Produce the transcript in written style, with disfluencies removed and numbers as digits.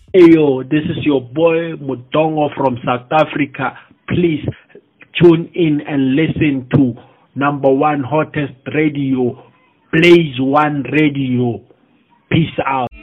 Hey yo, this is your boy Mutongo from South Africa. Please tune in and listen to number one hottest radio, Blaze One Radio. Peace out.